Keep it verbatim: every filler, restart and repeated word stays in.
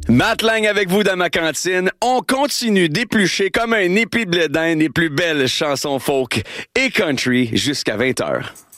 Matt Lang avec vous dans ma cantine. On continue d'éplucher comme un épi de blé d'Inde les plus belles chansons folk et country jusqu'à vingt heures.